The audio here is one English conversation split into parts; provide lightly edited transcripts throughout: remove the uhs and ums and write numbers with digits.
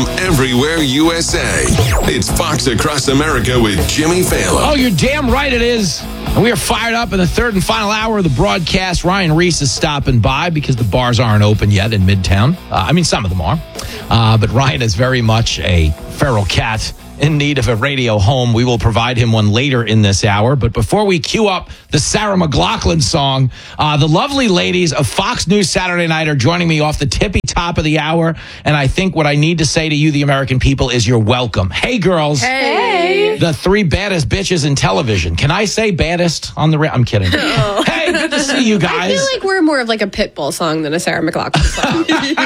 from everywhere USA. It's Fox Across America with Jimmy Fallon. Oh, you're damn right it is. And we are fired up in the third and final hour of the broadcast. Ryan Reese is stopping by because the bars aren't open yet in Midtown. Some of them are. But Ryan is very much a feral cat in need of a radio home. We will provide him one later in this hour. But before we cue up the Sarah McLachlan song, the lovely ladies of Fox News Saturday Night are joining me off the tippy top of the hour. And I think what I need to say to you, the American people, is you're welcome. Hey, girls. Hey. The three baddest bitches in television. Can I say baddest on the I'm kidding. Oh. Hey, good to see you guys. I feel like we're more of like a Pitbull song than a Sarah McLachlan song.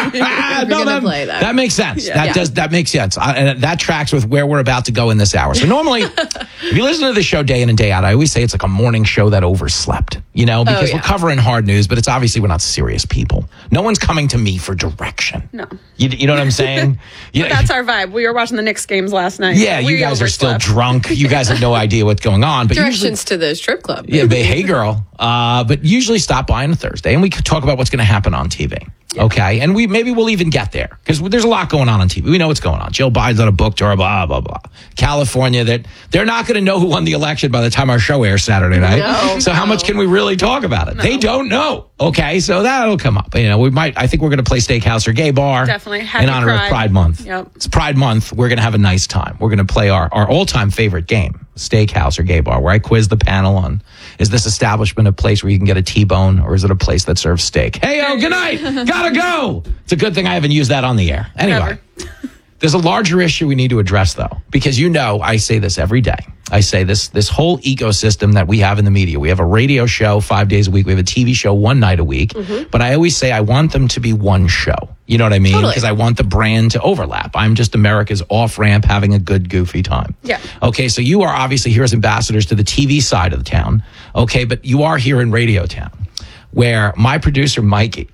That makes sense. Yeah. That makes sense. And that tracks with where we're about to go in this hour. So normally, if you listen to the show day in and day out, I always say it's like a morning show that overslept, because we're covering hard news, but it's obviously we're not serious people. No one's coming to me for direction. No. You know what I'm saying? But that's our vibe. We were watching the Knicks games last night. Yeah, you guys are still drunk. You guys have no idea what's going on. But Directions to the strip club. Yeah, but hey, girl. But usually stop by on a Thursday, and we could talk about what's going to happen on TV. Yeah. Okay, and we'll even get there because there's a lot going on TV. We know what's going on. Jill Biden's on a book tour, blah blah blah. California, that they're not going to know who won the election by the time our show airs Saturday night. So how much can we really talk about it? No. They don't know. Okay, so that'll come up. We might. I think we're going to play Steakhouse or Gay Bar. Definitely. In honor of Pride Month. Yep. It's Pride Month. We're going to have a nice time. We're going to play our all-time favorite game, Steakhouse or Gay Bar, where I quiz the panel on, is this establishment a place where you can get a T-bone, or is it a place that serves steak? Hey, good night. Gotta go. It's a good thing I haven't used that on the air. Anyway, there's a larger issue we need to address, though, because I say this every day. I say this whole ecosystem that we have in the media. We have a radio show 5 days a week. We have a TV show one night a week. Mm-hmm. But I always say I want them to be one show. You know what I mean? Because I want the brand to overlap. I'm just America's off-ramp having a good, goofy time. Yeah. Okay, so you are obviously here as ambassadors to the TV side of the town. Okay, but you are here in Radio Town, where my producer, Mikey,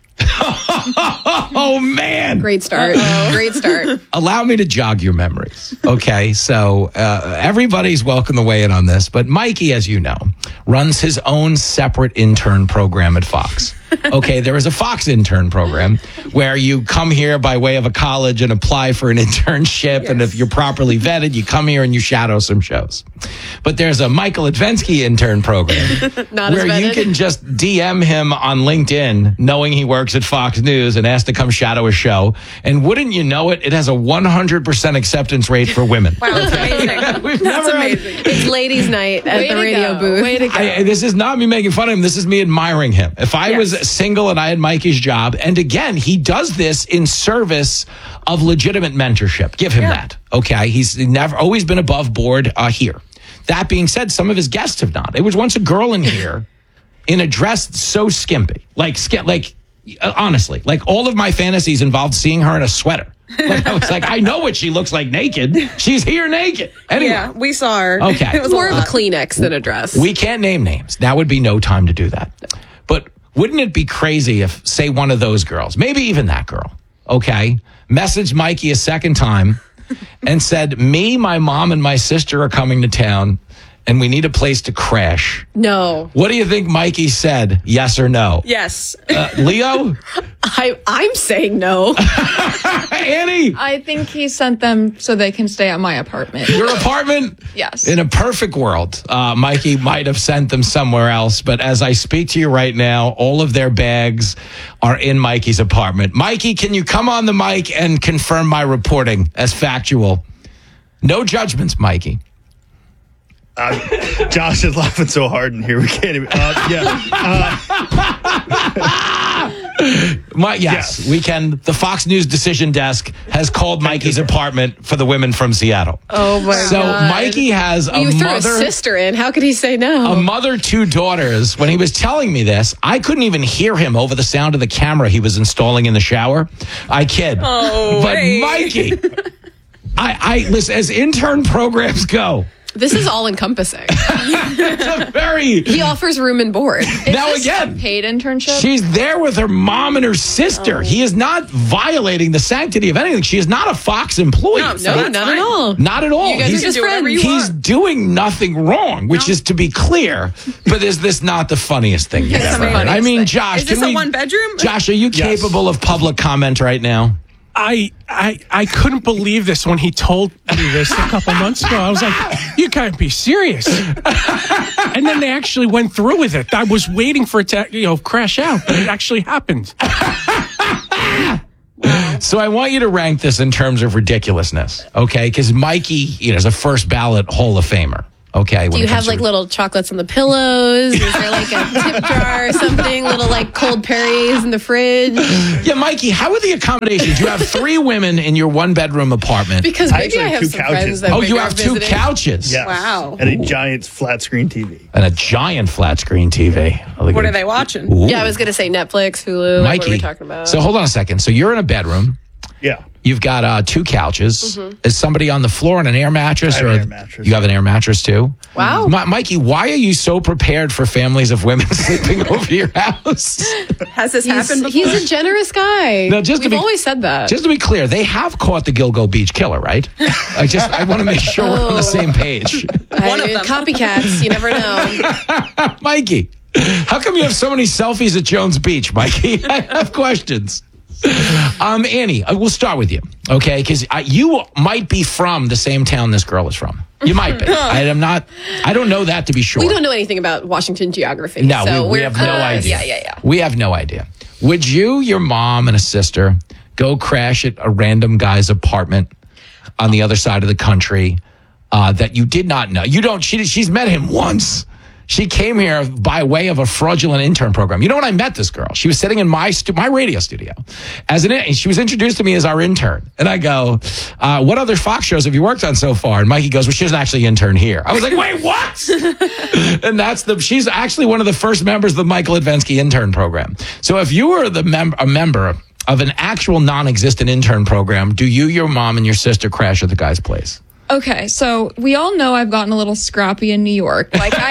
oh, man. Great start. Great start. Allow me to jog your memories. Okay, so everybody's welcome to weigh in on this, but Mikey, as you know, runs his own separate intern program at Fox. Okay, there is a Fox intern program where you come here by way of a college and apply for an internship. Yes. And if you're properly vetted, you come here and you shadow some shows. But there's a Michael Advensky intern program where you can just DM him on LinkedIn knowing he works at Fox News and ask to come shadow a show. And wouldn't you know it, it has a 100% acceptance rate for women. Wow, that's amazing. That's amazing. It's ladies' night at the radio booth. Way to go. This is not me making fun of him. This is me admiring him. If I was single and I had Mikey's job, and again, he does this in service of legitimate mentorship. Give him that. Okay, he's never always been above board here. That being said, some of his guests have not. There was once a girl in here in a dress so skimpy, honestly, like all of my fantasies involved seeing her in a sweater. I was like, I know what she looks like naked. She's here naked. Anyway. Yeah, we saw her. Okay. It was more of a Kleenex than a dress. We can't name names. Now would be no time to do that. But wouldn't it be crazy if, say, one of those girls, maybe even that girl, okay, messaged Mikey a second time and said, me, my mom, and my sister are coming to town, and we need a place to crash. No. What do you think Mikey said? Yes or no? Yes. Leo? I'm saying no. Annie? I think he sent them so they can stay at my apartment. Your apartment? Yes. In a perfect world, Mikey might have sent them somewhere else. But as I speak to you right now, all of their bags are in Mikey's apartment. Mikey, can you come on the mic and confirm my reporting as factual? No judgments, Mikey. Josh is laughing so hard in here we can't even. Yes, we can. The Fox News decision desk has called Mikey's apartment for the women from Seattle. Oh my God! So Mikey has a you threw mother, a sister in. How could he say no? A mother, two daughters. When he was telling me this, I couldn't even hear him over the sound of the camera he was installing in the shower. I kid. Oh, but Mikey, I listen. As intern programs go. This is all encompassing. It's a very. He offers room and board. Now again, paid internship. She's there with her mom and her sister. Oh. He is not violating the sanctity of anything. She is not a Fox employee. No, not at all. Not at all. You guys are just friends. He's doing nothing wrong, which is to be clear. But is this not the funniest thing you've ever heard? I mean, Josh, is this a one bedroom? Josh, are you capable of public comment right now? I couldn't believe this when he told me this a couple months ago. I was like, you can't be serious. And then they actually went through with it. I was waiting for it to, crash out, but it actually happened. So I want you to rank this in terms of ridiculousness, okay? Because Mikey, is a first ballot Hall of Famer. Okay. Do you have little chocolates on the pillows? Is there like a tip jar or something? Little cold Perriers in the fridge? Yeah, Mikey, how are the accommodations? You have 3 women in your 1-bedroom apartment. Because maybe I have 2 some couches. friends that you are have 2 visiting. couches. Yes. Wow. And a giant flat screen TV. And a giant flat screen TV. What are they watching? Ooh. Yeah, I was going to say Netflix, Hulu. Mikey, what are we talking about? So hold on a second. So you're in a bedroom. Yeah. You've got 2 couches. Is somebody on the floor on an air mattress? I have an air mattress. You have an air mattress too? Wow. Mikey, why are you so prepared for families of women sleeping over your house? Has this happened before? He's a generous guy. No, We've always said that. Just to be clear, they have caught the Gilgo Beach killer, right? I want to make sure we're on the same page. One of them. Copycats, you never know. Mikey, how come you have so many selfies at Jones Beach, Mikey? I have questions. Annie, we'll start with you, okay? Because you might be from the same town this girl is from. You might be. I don't know that to be sure. We don't know anything about Washington geography. No, so we have no idea. Yeah. We have no idea. Would you, your mom, and a sister go crash at a random guy's apartment on the other side of the country that you did not know? She's met him once. She came here by way of a fraudulent intern program. You know when I met this girl? She was sitting in my radio studio and she was introduced to me as our intern. And I go, what other Fox shows have you worked on so far? And Mikey goes, well, she doesn't actually intern here. I was like, wait, what? And she's actually one of the first members of the Michael Advensky intern program. So if you were a member of an actual non-existent intern program, do you, your mom, and your sister crash at the guy's place? Okay, so we all know I've gotten a little scrappy in New York.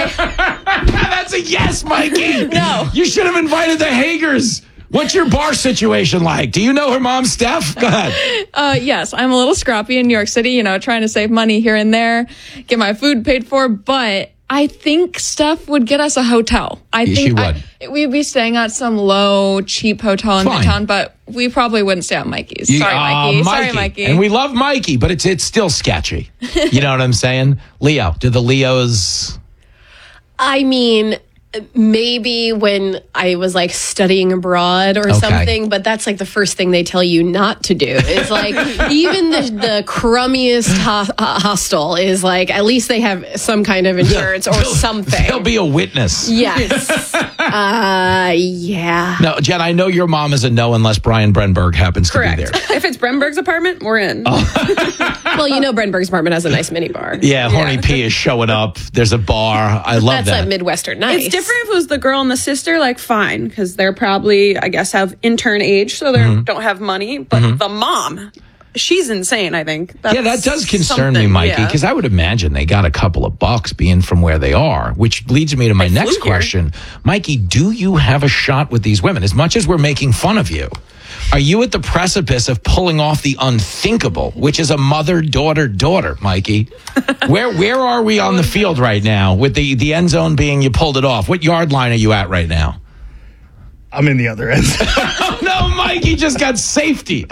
That's a yes, Mikey. No. You should have invited the Hagers. What's your bar situation like? Do you know her mom, Steph? Go ahead. Yes, I'm a little scrappy in New York City, trying to save money here and there, get my food paid for, but I think Steph would get us a hotel. She would. We'd be staying at some low, cheap hotel in Midtown, but we probably wouldn't stay at Mikey's. Sorry, Mikey. Sorry, Mikey. And we love Mikey, but it's still sketchy. You know what I'm saying? Leo, do the Leos... I mean, maybe when I was studying abroad or something, but that's the first thing they tell you not to do. It's even the crummiest hostel is at least they have some kind of insurance or something. There'll be a witness. Yes. Yeah. No, Jen, I know your mom is a no unless Brian Brenberg happens Correct. to be there. If it's Brenberg's apartment, we're in. Well, Brenberg's apartment has a nice mini bar. Yeah, Horny P is showing up. There's a bar. I love That's that. Midwestern nice. It's different if it was the girl and the sister, fine, because they're probably, I guess, have intern age, so they don't have money. But the mom, she's insane, I think. That's that does concern me, something, Mikey, because I would imagine they got a couple of bucks being from where they are, which leads me to my next question. Mikey, do you have a shot with these women? As much as we're making fun of you, are you at the precipice of pulling off the unthinkable, which is a mother-daughter, Mikey? Where are we on the field right now with the end zone being you pulled it off? What yard line are you at right now? I'm in the other end. No, Mikey just got safety.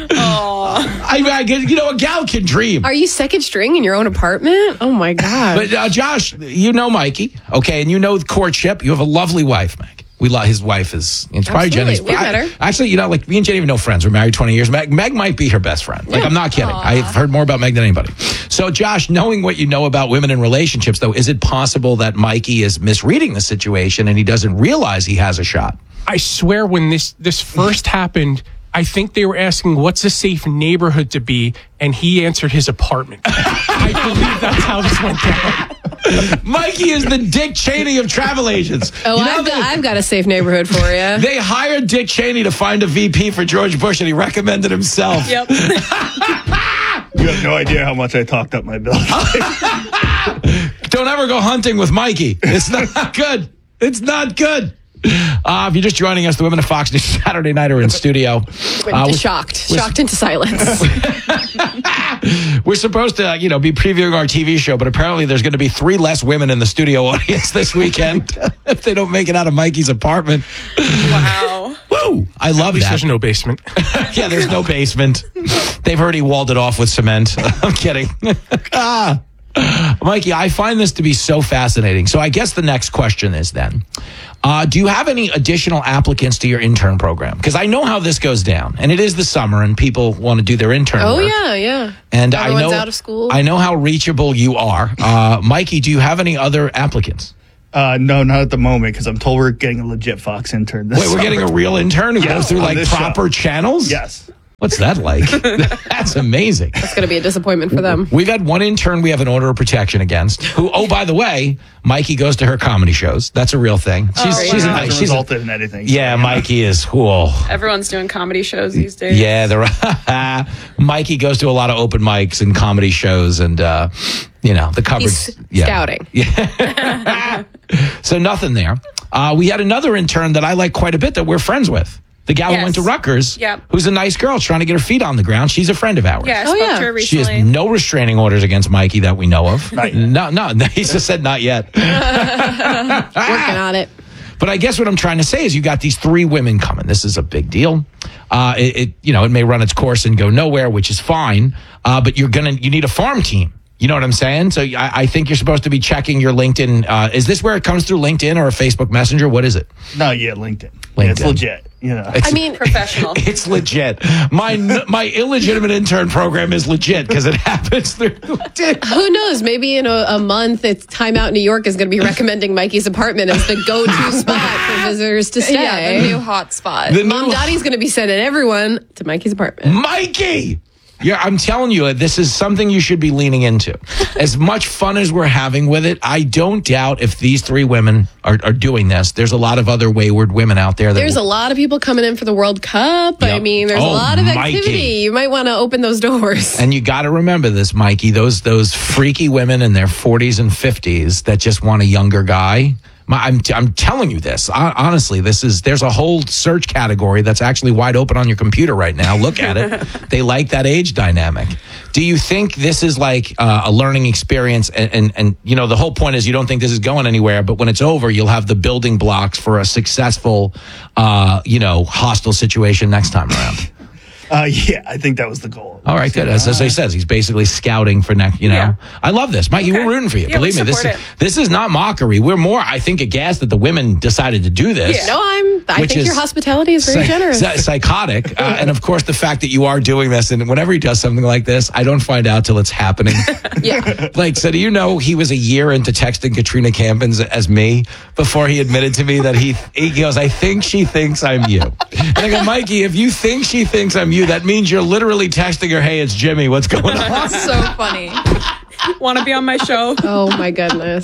I guess, a gal can dream. Are you second string in your own apartment? Oh, my God. But Josh, you know Mikey, okay, and you know courtship. You have a lovely wife, Meg. We love his wife is. It's probably Jenny's. We met her. Actually, me and Jenny have no friends. We're married 20 years. Meg might be her best friend. I'm not kidding. Aww. I've heard more about Meg than anybody. So, Josh, knowing what you know about women in relationships, though, is it possible that Mikey is misreading the situation and he doesn't realize he has a shot? I swear when this first happened, I think they were asking what's a safe neighborhood to be, and he answered his apartment. I believe that's how this went down. Mikey is the Dick Cheney of travel agents. Oh, I've got a safe neighborhood for you. They hired Dick Cheney to find a VP for George Bush, and he recommended himself. Yep. You have no idea how much I talked up my bill. Don't ever go hunting with Mikey. It's not good. It's not good. If you're just joining us, the Women of Fox News Saturday Night are in studio. Shocked into silence. We're supposed to, be previewing our TV show, but apparently there's going to be 3 less women in the studio audience this weekend if they don't make it out of Mikey's apartment. Wow. Woo! I love At least that. there's no basement. Yeah, there's no basement. They've already walled it off with cement. I'm kidding. Mikey, I find this to be so fascinating. So I guess the next question is then, do you have any additional applicants to your intern program? Because I know how this goes down, and it is the summer, and people want to do their intern Oh, work. yeah. And Everyone's out of school. I know how reachable you are. Mikey, do you have any other applicants? No, not at the moment, because I'm told we're getting a legit Fox intern this Wait, we're summer. getting a real intern who Yeah, goes through on like this proper show. channels? Yes. What's that like? That's amazing. It's going to be a disappointment for them. We've had one intern we have an order of protection against. Who? Oh, by the way, Mikey goes to her comedy shows. That's a real thing. She's It a hasn't nice. She's resulted in anything. yeah. so, Mikey is cool. Everyone's doing comedy shows these days. Yeah, Mikey goes to a lot of open mics and comedy shows, and the cupboards. He's scouting. Yeah. So nothing there. We had another intern that I like quite a bit that we're friends with. The gal who Yes. went to Rutgers, Yep. who's a nice girl trying to get her feet on the ground. She's a friend of ours. Yeah, I Oh, spoke yeah. to her She has recently. no restraining orders against Mikey that we know of. Not yet. No, he just said not yet. Working on it. But I guess what I'm trying to say is you got these 3 women coming. This is a big deal. It may run its course and go nowhere, which is fine. But you need a farm team. You know what I'm saying? So I think you're supposed to be checking your LinkedIn. Is this where it comes through LinkedIn or a Facebook Messenger? What is it? No, yeah, LinkedIn. Yeah, it's LinkedIn. legit. I mean, Professional. It's legit. My illegitimate intern program is legit because it happens through LinkedIn. who knows? Maybe in a month, it's Time Out New York is going to be recommending Mikey's apartment as the go-to spot for visitors to stay. Yeah, the new hot spot. Mom Dottie's going to be sending everyone to Mikey's apartment. Mikey! Yeah, I'm telling you, this is something you should be leaning into. As much fun as we're having with it, I don't doubt if these 3 women are doing this. There's a lot of other wayward women out there. There's a lot of people coming in for the World Cup. I Yep. mean, there's Oh, a lot of Mikey. activity. You might want to open those doors. And you got to remember this, Mikey. Those freaky women in their 40s and 50s that just want a younger guy. I'm telling you this. Honestly, there's a whole search category that's actually wide open on your computer right now. Look at it. They like that age dynamic. Do you think this is like a learning experience? And the whole point is you don't think this is going anywhere, but when it's over, you'll have the building blocks for a successful, hostile situation next time around. Yeah, I think that was the goal. All right, good. As he says, he's basically scouting for next. Yeah. I love this, Mikey. Okay. We're rooting for you. Yeah, Believe we me, support it. this is not mockery. We're more, I think, aghast that the women decided to do this. No, I Which think is your hospitality is very generous. Psychotic, and of course the fact that you are doing this. And whenever he does something like this, I don't find out till it's happening. Yeah. Like, so do you know he was a year into texting Katrina Campins as me before he admitted to me that he goes, I think she thinks I'm you. And I go, Mikey, if you think she thinks I'm you, that means you're literally texting her, hey, it's Jimmy. What's going on? That's so funny. Want to be on my show? Oh my goodness.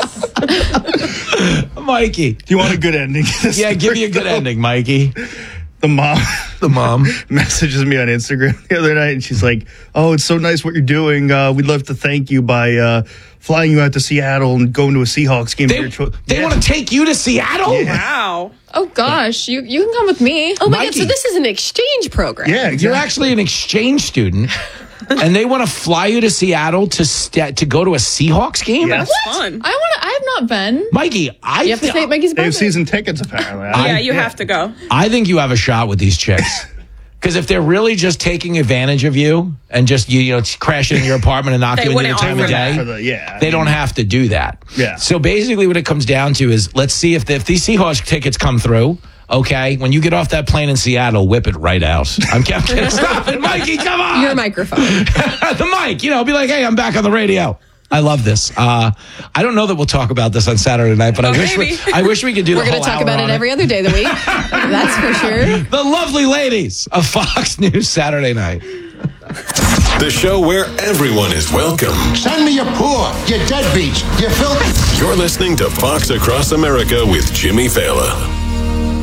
Mikey. Do you want a good ending? Yeah, give me a good ending, Mikey. The mom The mom. messages me on Instagram the other night, and she's like, "Oh, it's so nice what you're doing. We'd love to thank you by flying you out to Seattle and going to a Seahawks game." They want to take you to Seattle? Wow. Oh gosh, you can come with me. Oh my Mikey. God. So this is an exchange program. Yeah, exactly. You're actually an exchange student, and they want to fly you to Seattle to go to a Seahawks game? Yes. Fun. I have not been. Mikey, You have to take They Mikey's have apartment. season tickets apparently. Yeah, you have to go. I think you have a shot with these chicks. Because if they're really just taking advantage of you and just crashing in your apartment and not They giving you the wouldn't time of offer that. day, they don't have to do that. Yeah. So basically, what it comes down to is let's see if these Seahawks tickets come through. Okay, when you get off that plane in Seattle, whip it right out. I'm kidding. Stop it, Mikey. Come on. Your microphone. The mic. Be like, hey, I'm back on the radio. I love this. I don't know that we'll talk about this on Saturday night, but I wish we could do We're the going whole to talk hour about on it every other day of the week. That's for sure. The lovely ladies of Fox News Saturday night. The show where everyone is welcome. Send me your poor, your deadbeats, your filthy. You're listening to Fox Across America with Jimmy Fallon.